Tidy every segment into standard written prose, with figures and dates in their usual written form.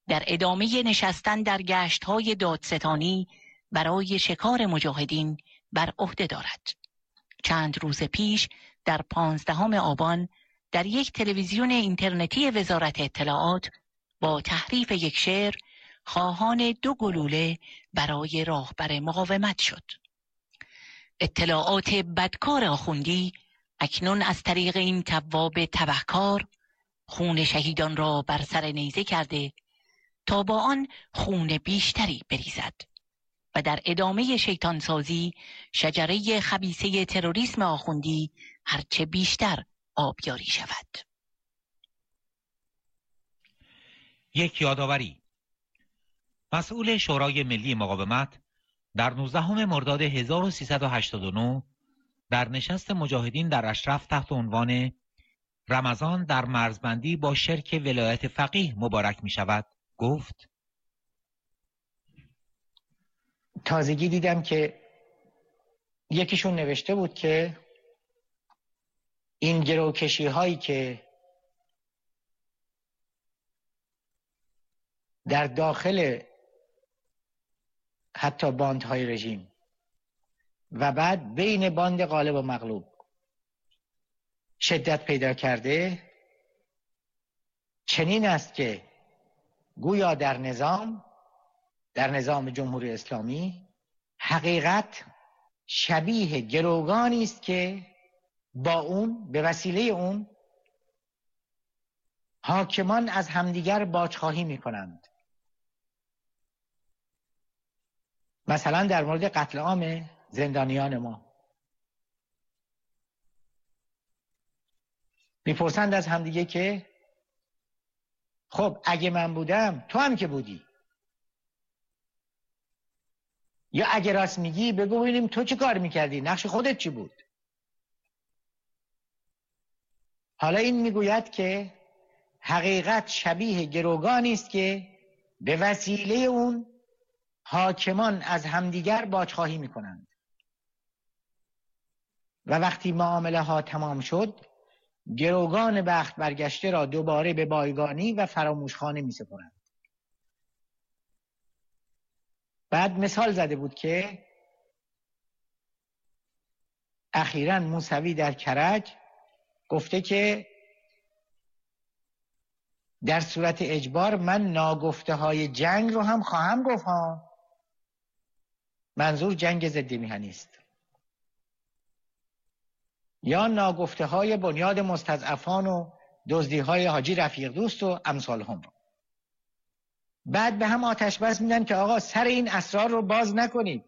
در ادامه نشستن در گشت‌های دادستانی برای شکار مجاهدین بر عهده دارد. چند روز پیش در 15 آبان در یک تلویزیون اینترنتی وزارت اطلاعات با تحریف یک شعر خواهان 2 گلوله برای راهبر مقاومت شد. اطلاعات بدکار آخوندی اکنون از طریق این تواب تبهکار خون شهیدان را بر سر نیزه کرده تا با آن خون بیشتری بریزد و در ادامه شیطانسازی شجره خبیثه تروریسم آخوندی هرچه بیشتر آبیاری شود. یک یادآوری: مسئول شورای ملی مقاومت در 19 مرداد 1389 در نشست مجاهدین در اشرف تحت عنوان رمضان در مرزبندی با شرک ولایت فقیه مبارک می شود گفت: تازگی دیدم که یکیشون نوشته بود که این گروکشی هایی که در داخل حتی باندهای رژیم و بعد بین باند غالب و مغلوب شدت پیدا کرده، چنین است که گویا در نظام جمهوری اسلامی حقیقت شبیه گروگانی است که با اون به وسیله اون حاکمان از همدیگر باجخواهی میکنند. مثلا در مورد قتل عام زندانیان ما میپرسند از همدیگه که خب اگه من بودم تو هم که بودی، یا اگه راست میگی بگو ببینیم تو چه کار میکردی، نقش خودت چی بود. حالا این میگوید که حقیقت شبیه گروگانی است که به وسیله اون حاکمان از همدیگر باجخواهی میکنند و وقتی معامله ها تمام شد گروگان بخت برگشته را دوباره به بایگانی و فراموشخانه میسپارند. بعد مثال زده بود که اخیراً موسوی در کرج گفته که در صورت اجبار من ناگفته های جنگ رو هم خواهم گفت ها. منظور جنگ ضد میهنی است، یا ناگفته های بنیاد مستضعفان و دزدی های حاجی رفیق دوست و امثال هم. بعد به هم آتش بس میدن که آقا سر این اسرار رو باز نکنید،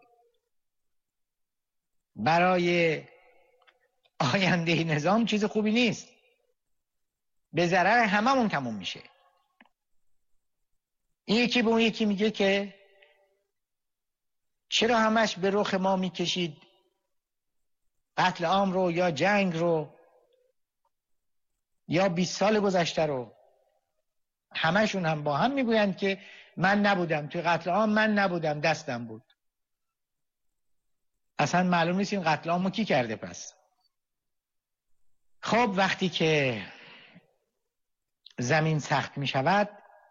برای آینده نظام چیز خوبی نیست، به ضرر هممون تموم میشه. این یکی به اون یکی میگه که چرا همش به رخ ما میکشید قتل عام رو یا جنگ رو یا 20 سال گذشته رو. همشون هم با هم میگویند که من نبودم توی قتل عام، من نبودم دستم بود. اصلا معلوم نیست این قتل عامو کی کرده. پس خب وقتی که زمین سخت می شود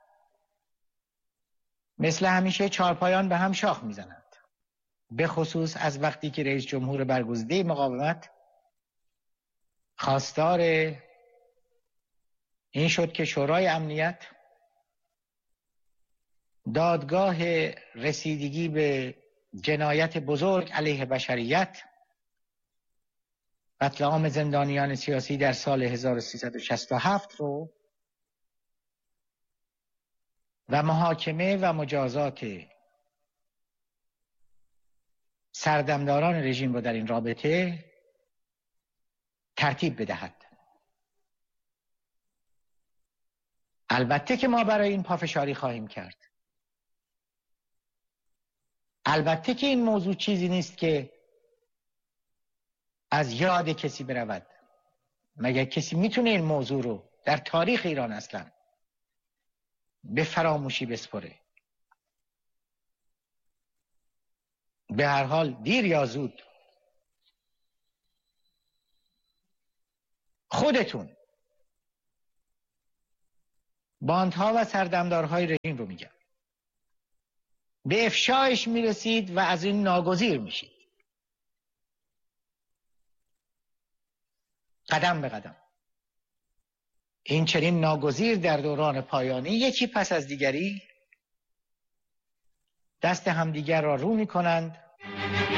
مثل همیشه چارپایان به هم شاخ می زنند، به خصوص از وقتی که رئیس جمهور برگزیده مقاومت خواستار این شد که شورای امنیت دادگاه رسیدگی به جنایت بزرگ علیه بشریت، قتل عام زندانیان سیاسی در سال 1367 رو و محاکمه و مجازات سردمداران رژیم رو در این رابطه ترتیب بدهد. البته که ما برای این پافشاری خواهیم کرد. البته که این موضوع چیزی نیست که از یاد کسی برود. مگر کسی میتونه این موضوع رو در تاریخ ایران اصلا به فراموشی بسپره؟ به هر حال دیر یا زود خودتون باندها و سردمدارهای رژیم رو میگم، به افشایش میرسید و از این ناگزیر میشید، قدم به قدم. این چنین ناگزیر در دوران پایانی یکی پس از دیگری دست همدیگر را رو میکنند